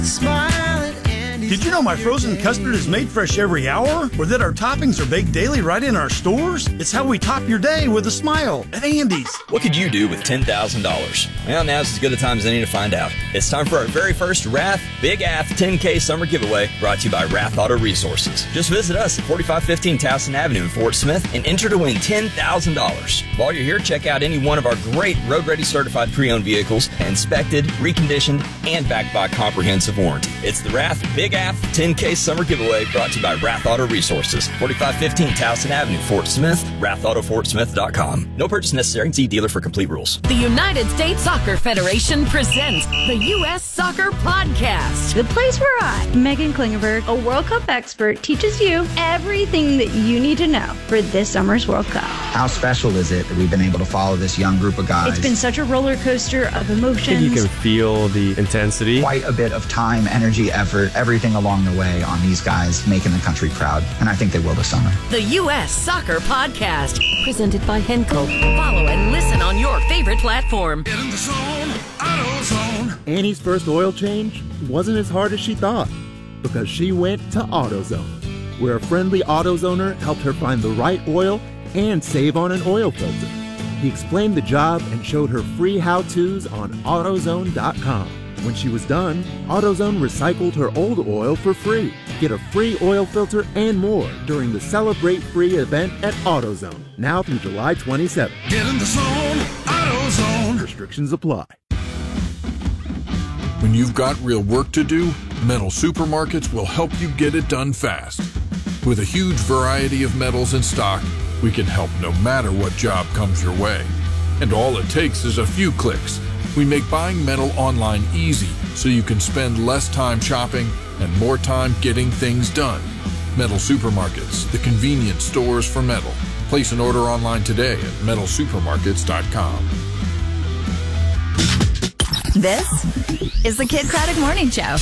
Did you know my frozen custard is made fresh every hour? Or that our toppings are baked daily right in our stores? It's how we top your day with a smile at Andy's. What could you do with $10,000? Well, now's as good a time as any to find out. It's time for our very first Wrath Big Ath 10K Summer Giveaway, brought to you by Wrath Auto Resources. Just visit us at 4515 Towson Avenue in Fort Smith and enter to win $10,000. While you're here, check out any one of our great road-ready certified pre-owned vehicles, inspected, reconditioned, and backed by comprehensive warranty. It's the Wrath Big Ath 10K Summer Giveaway, brought to you by Wrath Auto Resources, 4515 Towson Avenue, Fort Smith, WrathAutoFortSmith.com. No purchase necessary. See dealer for complete rules. The United States Soccer Federation presents the U.S. Soccer Podcast. The place where I, Megan Klingenberg, a World Cup expert, teaches you everything that you need to know for this summer's World Cup. How special is it that we've been able to follow this young group of guys? It's been such a roller coaster of emotions. You can feel the intensity. Quite a bit of time, energy, effort, everything along the way on these guys making the country proud. And I think they will this summer. The U.S. Soccer Podcast, presented by Henkel. Follow and listen on your favorite platform. Get in the zone, AutoZone. Annie's first oil change wasn't as hard as she thought because she went to AutoZone, where a friendly AutoZoner helped her find the right oil and save on an oil filter. He explained the job and showed her free how-tos on AutoZone.com. When she was done, AutoZone recycled her old oil for free. Get a free oil filter and more during the Celebrate Free event at AutoZone, now through July 27th. Get in the zone, AutoZone. Restrictions apply. When you've got real work to do, Metal Supermarkets will help you get it done fast. With a huge variety of metals in stock, we can help no matter what job comes your way. And all it takes is a few clicks. We make buying metal online easy so you can spend less time shopping and more time getting things done. Metal Supermarkets, the convenience stores for metal. Place an order online today at metalsupermarkets.com. This is the Kid Craddock Morning Show.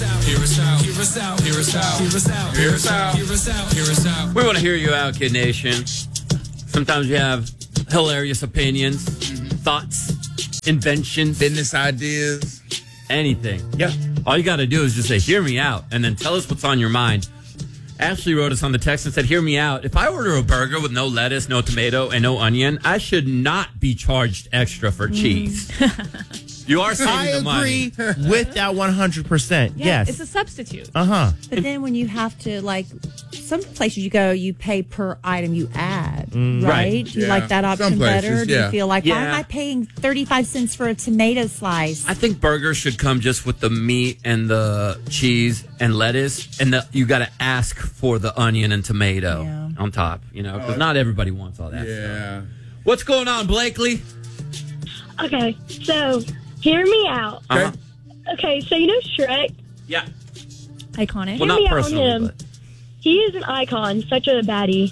We want to hear you out, Kid Nation. Sometimes you have hilarious opinions, thoughts, inventions, business ideas, anything. Yeah. All you got to do is just say, hear me out, and then tell us what's on your mind. Ashley wrote us on the text and said, hear me out. If I order a burger with no lettuce, no tomato, and no onion, I should not be charged extra for cheese. You are saving the money. I agree with that 100%. Yes. It's a substitute. Uh-huh. But then when you have to, like, some places you go, you pay per item you add, right? Do you like that option better? Do you feel like, why am I paying 35 cents for a tomato slice? I think burgers should come just with the meat and the cheese and lettuce, and you got to ask for the onion and tomato on top, because not everybody wants all that stuff. What's going on, Blakely? Okay, so hear me out. Okay, so you know Shrek? Yeah. Iconic. Well, not personally, but... He is an icon, such a baddie.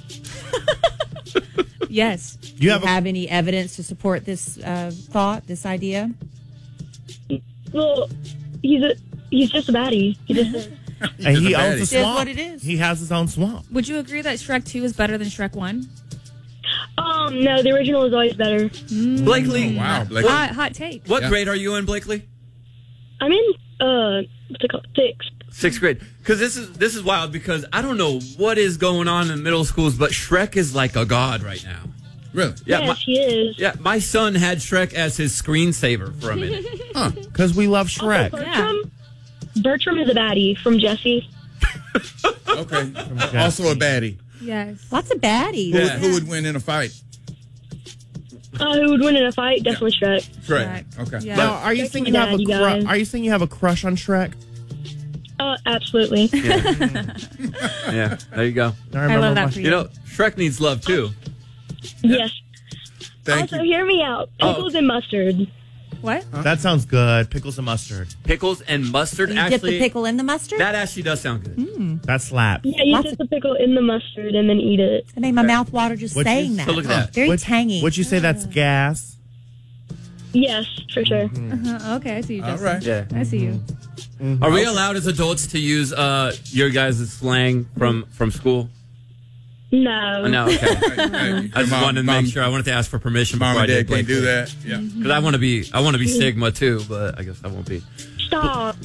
Yes. Do you have any evidence to support this thought, this idea? Well, he's just a baddie. He just is. And he owns a swamp. What it is. He has his own swamp. Would you agree that Shrek 2 is better than Shrek 1? No, the original is always better. Blakely. Oh, wow, Blakely. Hot take. What grade are you in, Blakely? I'm in, what's it called? Sixth grade. Because this is wild, because I don't know what is going on in middle schools, but Shrek is like a god right now. Really? Yeah, yes, he is. Yeah, my son had Shrek as his screensaver for a minute. Because we love Shrek. Bertram is a baddie from Jessie. Okay. Also a baddie. Yes. Lots of baddies. Who would win in a fight? Who would win in a fight? Definitely Shrek. Shrek. Okay. Yeah. Now, are you saying you have a crush on Shrek? Absolutely. Yeah, there you go. I love that for you. Shrek needs love too. Yes. Thank you. Also, hear me out. Pickles and mustard. What? That sounds good. Pickles and mustard. Pickles and mustard. You dip the pickle in the mustard? That actually does sound good. That slaps. Yeah, you dip the pickle in the mustard and then eat it. It made my mouth water just saying that. So look at that. Very tangy. Would you say that's gas? Yes, for sure. Okay, I see you, Justin. All right. Yeah. I see you. Are we allowed as adults to use your guys' slang from school? No. No, okay. I just wanted to make sure. I wanted to ask for permission before I did. Can't do that. Yeah. Because I want to be Sigma too, but I guess I won't be. Stop.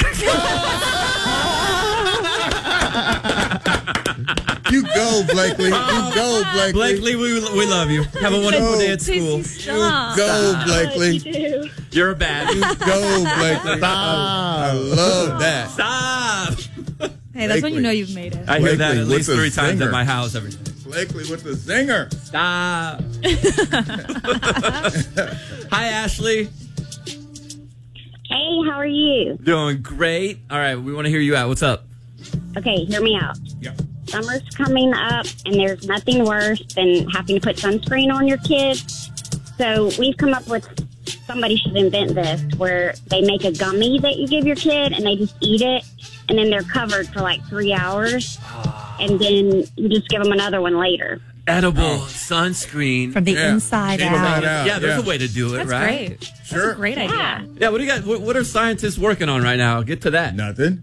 You go, Blakely. You go, Blakely. Blakely, we love you. Have a wonderful day at school. You go, Blakely. You do. You're bad. You go, Blakely. I love that. Stop. Hey, that's when you know you've made it. I hear that Blakely at least with the 3 times zinger. at my house every day. Blakely with the zinger. Stop. Hi, Ashley. Hey, how are you? Doing great. All right, we want to hear you out. What's up? Okay, hear me out. Yep. Summer's coming up, and there's nothing worse than having to put sunscreen on your kids. So we've come up with, somebody should invent this, where they make a gummy that you give your kid, and they just eat it, and then they're covered for like 3 hours, and then you just give them another one later. Edible sunscreen. From the inside out. Yeah, there's a way to do it, That's right? great. Sure. That's a great idea. Yeah, what do you got? What are scientists working on right now? Get to that. Nothing.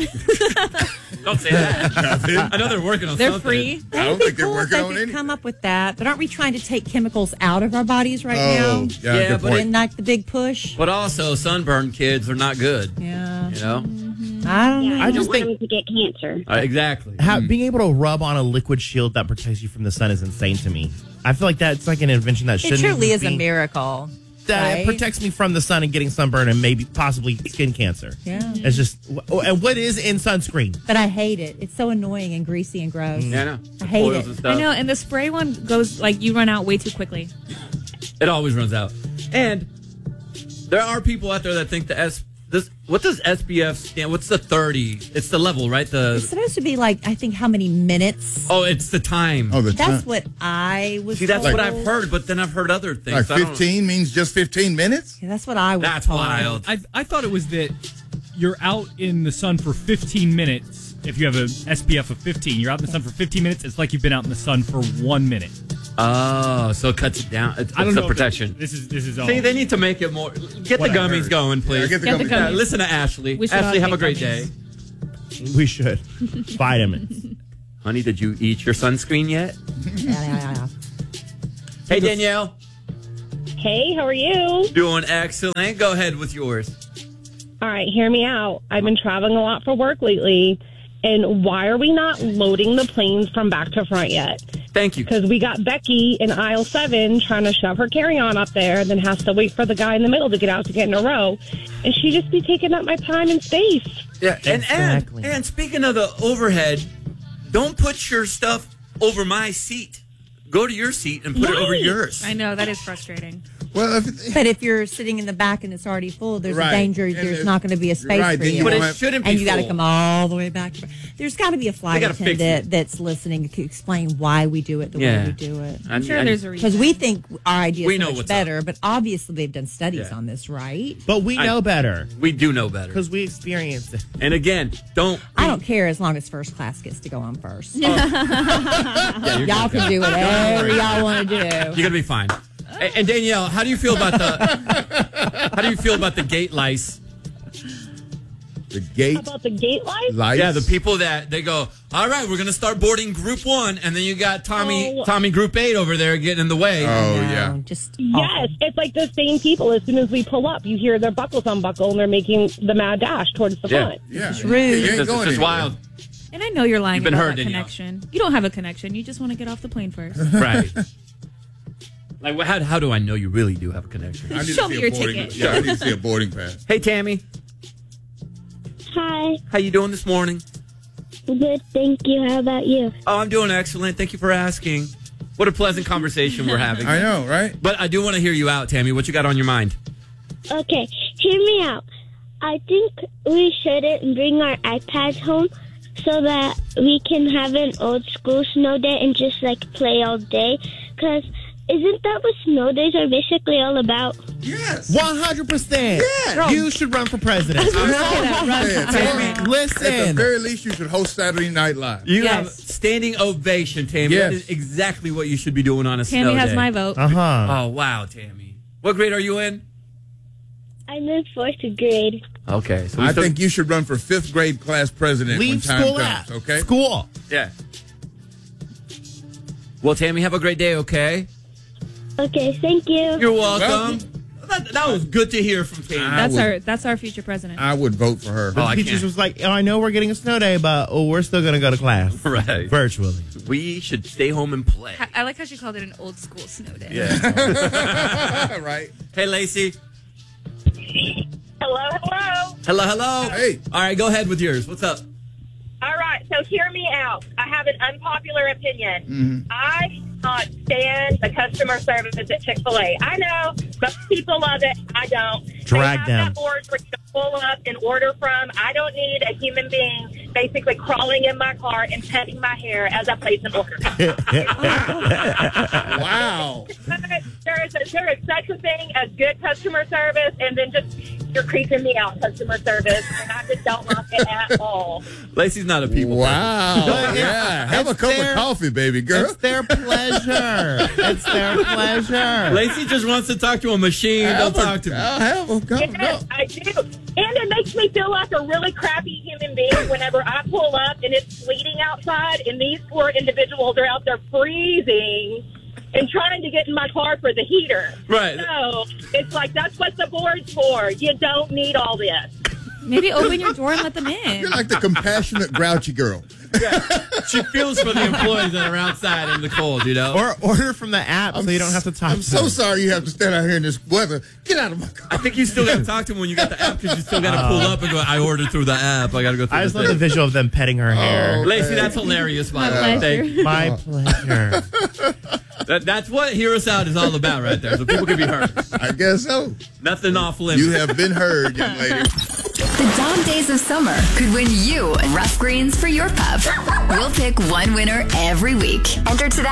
Don't say that. Nothing. I know they're working on They're something. free. I don't think they're Cool if working they on could anything. come up with that, but aren't we trying to take chemicals out of our bodies right now? Yeah, good but point. Isn't that the big push? But also, sunburned kids are not good. Yeah. You know? I don't know. I I don't just want think them to get cancer. Exactly. being able to rub on a liquid shield that protects you from the sun is insane to me. I feel like that's like an invention that It shouldn't truly even is a be- miracle. That right? it protects me from the sun and getting sunburned and maybe possibly skin cancer. Yeah. It's just, and what is in sunscreen? But I hate it. It's so annoying and greasy and gross. Yeah, I know. I hate Oils it. and stuff. I know, and the spray one goes, like, you run out way too quickly. It always runs out. And there are people out there that think what does SPF stand? What's the 30? It's the level, right? It's supposed to be like, I think, how many minutes? Oh, it's the time. Oh, That's what I was See, that's told. what I've heard, but then I've heard other things. Like So I don't- 15 means just 15 minutes? Yeah, that's what I was That's told. wild. I thought it was that you're out in the sun for 15 minutes. If you have an SPF of 15, you're out in the sun for 15 minutes. It's like you've been out in the sun for 1 minute. Oh, so it cuts it down. It's I don't the know if protection. This is all. See, they need to make it more. Get What the I gummies heard. going, please. Yeah, get the Get the gummies. gummies. Listen to Ashley. We should all Ashley, have a take great gummies. day. We should. Vitamins. Honey, did you eat your sunscreen yet? Yeah. Hey, Danielle. Hey, how are you? Doing excellent. Go ahead with yours. All right, hear me out. I've been traveling a lot for work lately, and why are we not loading the planes from back to front yet? Thank you. Because we got Becky in aisle 7 trying to shove her carry-on up there, then has to wait for the guy in the middle to get out to get in a row. And she just be taking up my time and space. Yeah, and speaking of the overhead, don't put your stuff over my seat. Go to your seat and put it over yours. I know, that is frustrating. Well, But if you're sitting in the back and it's already full, there's Right. a danger And there's if- not going to be a space right, for then you. you But it won't have- shouldn't be and you got to full. come all the way back. There's got to be a flight gotta fix attendant that's listening to explain why we do it the way we do it. I'm sure there's a reason. Because we think our idea We is know so much what's better, but obviously they've done studies Yeah. on this, right? But we know better. We do know better. Because we experienced it. And again, don't. I don't care as long as first class gets to go on first. Yeah, you're Y'all good. can do whatever y'all want to do. You're gonna be fine. And Danielle, how do you feel about the gate lice? The gate How about the gate lights? lights? Yeah, the people that they go, all right, we're gonna start boarding Group 1, and then you got Tommy Group 8 over there getting in the way. Oh, yeah. Just Yes, it's like the same people. As soon as we pull up, you hear their buckles unbuckle, and they're making the mad dash towards the front. Yeah. It's rude. You ain't It's going just anywhere. wild. And I know you're lying You've been about heard, that Danielle. connection. You don't have a connection. You just want to get off the plane first. Right. Like, how do I know you really do have a connection? I need Show to me see your a boarding. ticket. Yeah, I need to see a boarding pass. Hey, Tammy, Hi. how you doing this morning? Good, thank you. How about you? Oh, I'm doing excellent. Thank you for asking. What a pleasant conversation we're having. I know, right? But I do want to hear you out, Tammy. What you got on your mind? Okay, hear me out. I think we shouldn't bring our iPads home so that we can have an old school snow day and just like play all day. Because isn't that what snow days are basically all about? Yes. 100%. Yeah. You should run for president. Tammy, at the Listen. very least, you should host Saturday Night Live. You have standing ovation, Tammy. Yes. That is exactly what you should be doing on a Tammy snow has day. my vote. Oh, wow, Tammy. What grade are you in? I'm in 4th grade. Okay. So I think you should run for 5th grade class president Leave when time school comes, out. okay? School. Yeah. Well, Tammy, have a great day, okay? Okay, thank you. You're welcome. That was good to hear from Katie. That's our future president. I would vote for her. The teachers was like, I know we're getting a snow day, but we're still going to go to class. Right. Virtually. We should stay home and play. I like how she called it an old school snow day. Yeah. Right. Hey, Lacey. Hello. Hello. Hey. All right, go ahead with yours. What's up? All right, so hear me out. I have an unpopular opinion. I cannot stand the customer service at Chick-fil-A. I know most people love it. I don't. Drag they have them. that board where you can pull up and order from. I don't need a human being basically crawling in my car and petting my hair as I place an order. Wow. There is such a thing as good customer service, and then just you're creeping me out, customer service, and I just don't like it at all. Lacey's not a people Wow. person. Yeah. Have a cup of coffee, baby girl. It's their pleasure. It's their pleasure. Lacey just wants to talk to a machine. Don't talk to me. Yes, I do. And it makes me feel like a really crappy human being whenever I pull up and it's sleeting outside and these poor individuals are out there freezing and trying to get in my car for the heater. Right. So it's like, that's what the board's for. You don't need all this. Maybe open your door and let them in. You're like the compassionate, grouchy girl. Yeah. She feels for the employees that are outside in the cold, you know? Or order from the app so you don't have to talk I'm to so them. sorry you have to stand out here in this weather. Get out of my car. I think you still got to talk to them when you got the app because you still got to pull up and go, I ordered through the app. I got to go through I just the love the thing. visual of them petting her hair. Lacey, that's hilarious, by the way. Thank you. My pleasure. That's what Hear Us Out is all about right there, so people can be heard. I guess so. Nothing off limits. You have been heard, young lady. The dog days of summer could win you rough greens for your pup. We'll pick one winner every week. Enter today.